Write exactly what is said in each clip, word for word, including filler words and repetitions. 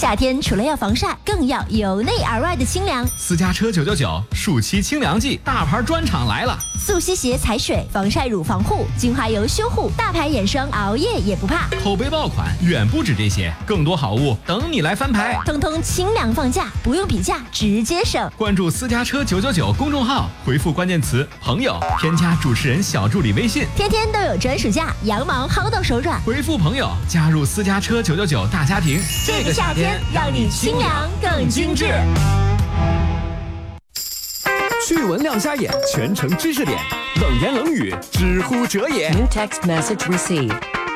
夏天除了要防晒，更要由内而外的清凉。 私家车九九九暑期清凉季大牌专场来了， 速吸鞋踩水，防晒乳防护，精华油修护，大牌眼霜熬夜也不怕。 口碑爆款远不止这些，更多好物等你来翻牌， 通通清凉放价，不用比价直接省。 关注私家车九九九公众号，回复关键词朋友，添加主持人小助理微信， 天天都有专属价，羊毛薅到手软。 回复朋友加入私家车九九九大家庭， 这个夏天让你清凉更精致。 趣闻亮瞎眼，全程知识点，冷言冷语，知乎者也。 New text message received。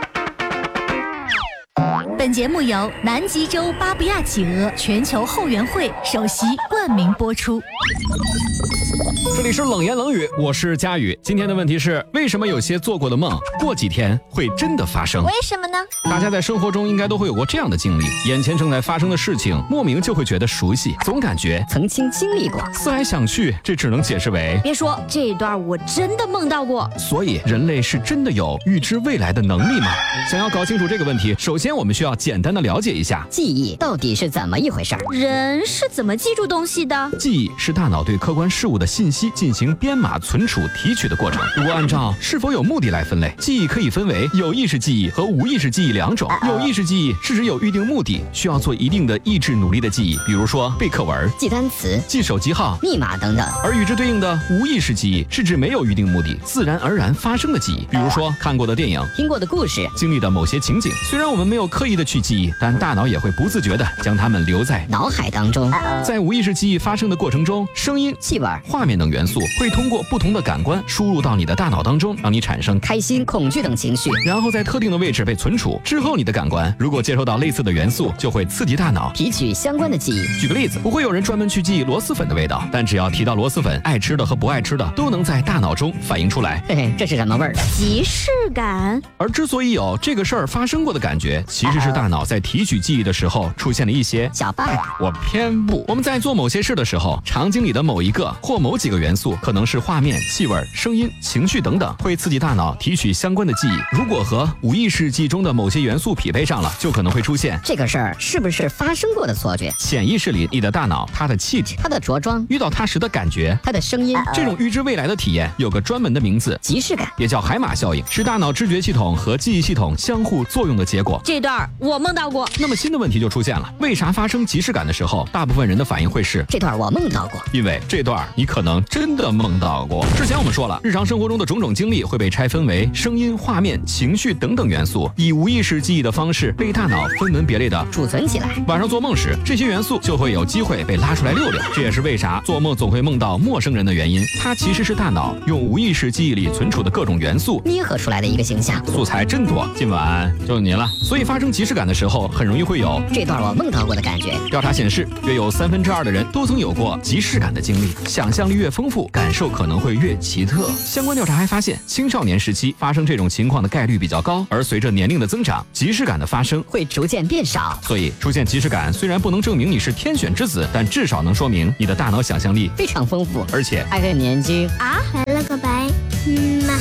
本节目由南极洲巴布亚企鹅全球后援会首席冠名播出。 这里是冷言冷语，我是佳宇。今天的问题是，为什么有些做过的梦，过几天会真的发生？ 为什么呢？ 大家在生活中应该都会有过这样的经历，眼前正在发生的事情，莫名就会觉得熟悉，总感觉曾经经历过。 思来想去，这只能解释为， 别说这一段我真的梦到过。 所以人类是真的有预知未来的能力吗？想要搞清楚这个问题，首先我们需要简单的了解一下记忆到底是怎么一回事儿。 人是怎么记住东西的？ 记忆是大脑对客观事物的信息进行编码、存储、提取的过程。如果按照是否有目的来分类，记忆可以分为有意识记忆和无意识记忆两种。有意识记忆是指有预定目的，需要做一定的意志努力的记忆，比如说背课文、 记单词、 记手机号、 密码等等。 而与之对应的无意识记忆是指没有预定目的，自然而然发生的记忆，比如说看过的电影、 听过的故事、 经历的某些情景。虽然我们没有刻意的去记忆，但大脑也会不自觉地将它们留在脑海当中。 在无意识记忆发生的过程中，声音、 气味、 画面等元素会通过不同的感官输入到你的大脑当中，让你产生开心、恐惧等情绪， 然后在特定的位置被存储。之后你的感官如果接收到类似的元素，就会刺激大脑提取相关的记忆。 举个例子，不会有人专门去记忆螺蛳粉的味道，但只要提到螺蛳粉，爱吃的和不爱吃的都能在大脑中反映出来。 嘿嘿，这是什么味儿？ 即视感。 而之所以有这个事儿发生过的感觉，其实是大脑在提取记忆的时候出现了一些小 bug。 我偏不。我们在做某些事的时候，场景里的某一个或某几个元素，可能是画面、气味、声音、情绪等等，会刺激大脑提取相关的记忆。如果和无意识记忆中的某些元素匹配上了，就可能会出现这个事儿是不是发生过的错觉。 潜意识里你的大脑，它的气质、 它的着装、 遇到它时的感觉、 它的声音， 这种预知未来的体验有个专门的名字， 即视感， 也叫海马效应，是大脑知觉系统和记忆系统相互作用的结果。 这段我梦到过。 那么新的问题就出现了，为啥发生即视感的时候，大部分人的反应会是这段我梦到过？ 因为这段你可能真的梦到过。之前我们说了，日常生活中的种种经历会被拆分为声音、画面、情绪等等元素，以无意识记忆的方式被大脑分门别类的储存起来。 晚上做梦时，这些元素就会有机会被拉出来溜溜。这也是为啥做梦总会梦到陌生人的原因，它其实是大脑用无意识记忆里存储的各种元素捏合出来的一个形象。 素材真多，今晚就你了。所以发生即视感的时候，很容易会有这段我梦到过的感觉。 调查显示，约有三分之二的人都曾有过即视感的经历。想象力越丰富，感受可能会越奇特。相关调查还发现，青少年时期发生这种情况的概率比较高，而随着年龄的增长，即视感的发生会逐渐变少。 所以出现即视感虽然不能证明你是天选之子，但至少能说明你的大脑想象力非常丰富， 而且还很年轻啊。来了个白，嗯嘛。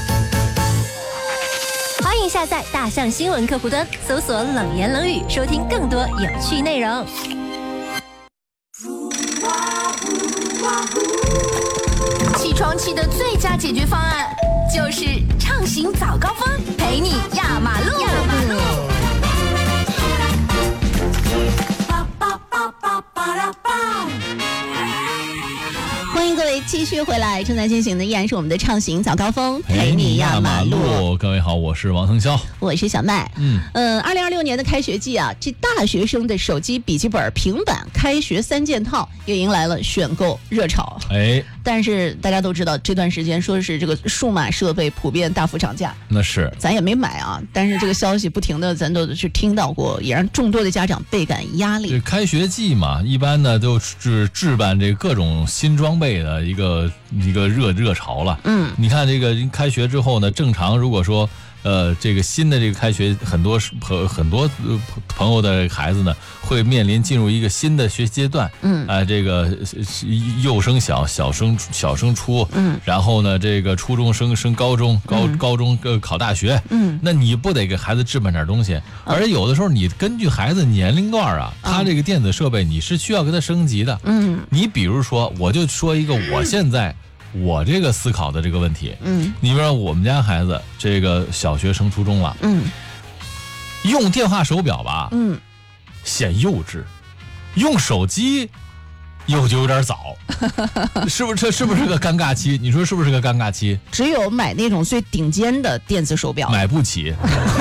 欢迎下载大象新闻客户端，搜索冷言冷语，收听更多有趣内容。起床气的最佳解决方案就是畅行早高峰，陪你压马路。压马路。欢迎各位继续回来，正在进行的依然是我们的畅行早高峰，陪你压马路。 各位好，我是王腾霄， 我是小麦。嗯，呃，二零二六年的开学季啊，这大学生的手机、笔记本、平板开学三件套也迎来了选购热潮。 哎， 但是大家都知道，这段时间说是这个数码设备普遍大幅涨价， 那是咱也没买啊，但是这个消息不停的咱都是听到过，也让众多的家长倍感压力。 这开学季嘛，一般呢都是置办这各种新装备的一个一个热热潮了。嗯，你看这个开学之后呢，正常如果说呃，这个新的这个开学，很多朋很多朋友的孩子呢，会面临进入一个新的学习阶段。嗯，啊、呃，这个幼升小，小升小升初，嗯，然后呢，这个初中升升高中，高、嗯、高中呃考大学，嗯，那你不得给孩子置办点东西？嗯、而且有的时候你根据孩子年龄段啊，嗯、他这个电子设备你是需要给他升级的。嗯，你比如说，我就说一个我现在。我这个思考的这个问题，嗯，你比如说我们家孩子这个小学升初中了，嗯，用电话手表吧，嗯，显幼稚，用手机又就有点早，是不是？这是不是个尴尬期？你说是不是个尴尬期？ 只有买那种最顶尖的电子手表， 买不起。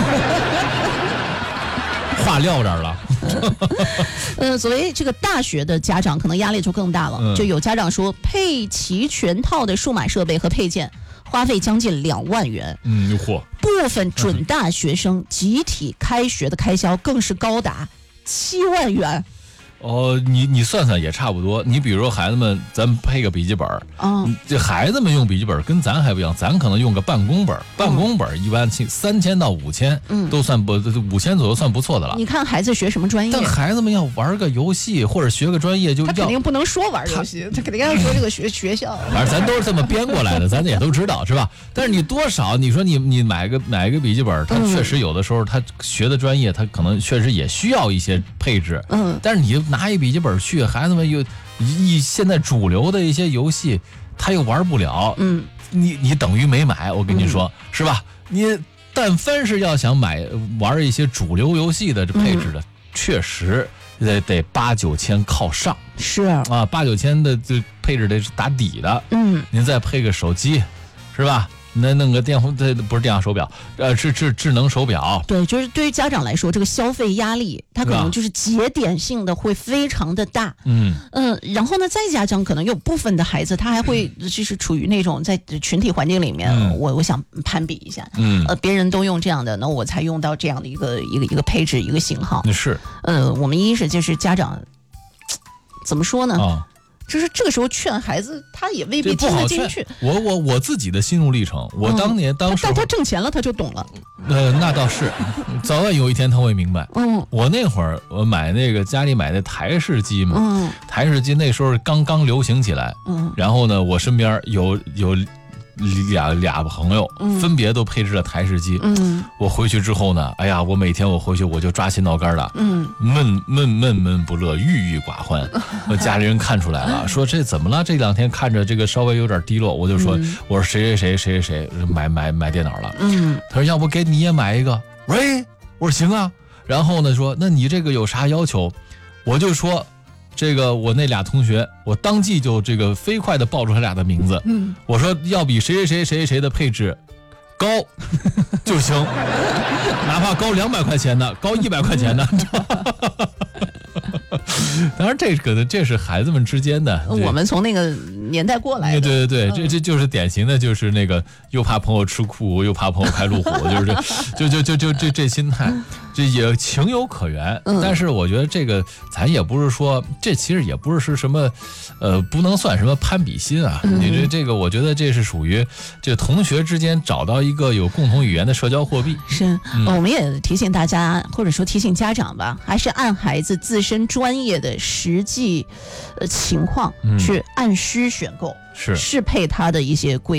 话撂这儿了。 呃，作为这个大学的家长，可能压力就更大了。嗯、就有家长说，配齐全套的数码设备和配件，花费将近两万元。 嗯，嚯！ 部分准大学生集体开学的开销更是高达七万元。 哦，你你算算也差不多。你比如说孩子们，咱们配个笔记本，嗯，这孩子们用笔记本跟咱还不一样，咱可能用个办公本，办公本一般三千到五千，嗯，都算不五千左右算不错的了。 你看孩子学什么专业？ 但孩子们要玩个游戏或者学个专业，就他肯定不能说玩游戏，他肯定要说这个学学校。 反正咱都是这么编过来的，咱也都知道是吧？但是你多少，你说你你买个买一个笔记本，他确实有的时候他学的专业，他可能确实也需要一些配置，嗯，但是你。拿一笔记本去，孩子们又一现在主流的一些游戏，他又玩不了。嗯，你你等于没买，我跟你说，嗯、是吧？你但凡是要想买玩一些主流游戏的这配置的，嗯、确实得得八九千靠上。 是啊， 八九千的这配置得是打底的。嗯，您再配个手机，是吧？那弄个电话，这不是电话手表，呃，是智智能手表。 对，就是对于家长来说，这个消费压力，它可能就是节点性的会非常的大。嗯嗯、呃，然后呢，再加上可能有部分的孩子，他还会就是处于那种在群体环境里面，嗯、我我想攀比一下，嗯，呃，别人都用这样的，那我才用到这样的一个一个一个配置一个型号。 是， 呃，我们一是就是家长怎么说呢？哦就是这个时候劝孩子，他也未必听得进去。 我我我自己的心路历程，我当年、嗯、当时， 但他挣钱了，他就懂了。 呃，那倒是，早晚有一天他会明白。嗯，我那会儿我买那个家里买的台式机嘛，嗯，台式机那时候刚刚流行起来，嗯，然后呢，我身边有有。俩俩朋友分别都配置了台式机，嗯，我回去之后呢，哎呀，我每天我回去我就抓心挠肝了，嗯，闷闷闷闷不乐，郁郁寡欢。我家里人看出来了，说这怎么了？这两天看着这个稍微有点低落，我就说，嗯、我说谁谁谁谁谁谁买买买电脑了，嗯，他说要不给你也买一个，喂，我说行啊，然后呢说，那你这个有啥要求？我就说。这个我那俩同学，我当即就这个飞快的报出他俩的名字。嗯，我说要比谁谁谁谁谁的配置高就行，哪怕高两百块钱的，高一百块钱的。当然，这个这是孩子们之间的。 我们从那个年代过来的。 对对对，这这就是典型的，就是那个又怕朋友吃苦，又怕朋友开路虎，就是就就就就这这心态。这也情有可原，嗯、但是我觉得这个咱也不是说，这其实也不是是什么，呃，不能算什么攀比心啊。嗯、你这这个，我觉得这是属于这同学之间找到一个有共同语言的社交货币。 是，嗯、我们也提醒大家，或者说提醒家长吧，还是按孩子自身专业的实际呃情况、嗯、去按需选购， 是适配他的一些规。